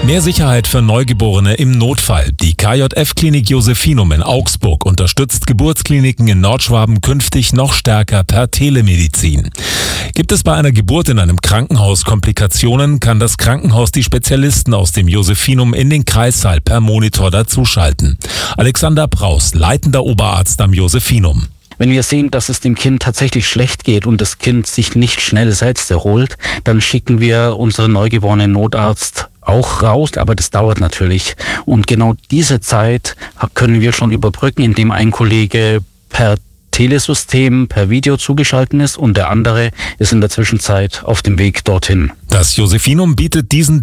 Mehr Sicherheit für Neugeborene im Notfall. Die KJF-Klinik Josephinum in Augsburg unterstützt Geburtskliniken in Nordschwaben künftig noch stärker per Telemedizin. Gibt es bei einer Geburt in einem Krankenhaus Komplikationen, kann das Krankenhaus die Spezialisten aus dem Josephinum in den Kreissaal per Monitor dazuschalten. Alexander Praus, leitender Oberarzt am Josephinum. Wenn wir sehen, dass es dem Kind tatsächlich schlecht geht und das Kind sich nicht schnell selbst erholt, dann schicken wir unseren neugeborenen Notarzt auch raus, aber das dauert natürlich. Und genau diese Zeit können wir schon überbrücken, indem ein Kollege per Telesystem, per Video zugeschaltet ist und der andere ist in der Zwischenzeit auf dem Weg dorthin. Das Josephinum bietet diesen